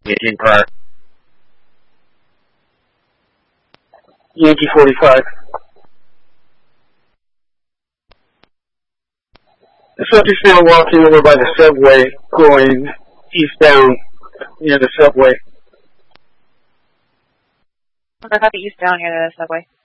Eugene Park. Yankee 45. So just now walking over by the subway, going eastbound near the subway. I got the eastbound near the subway.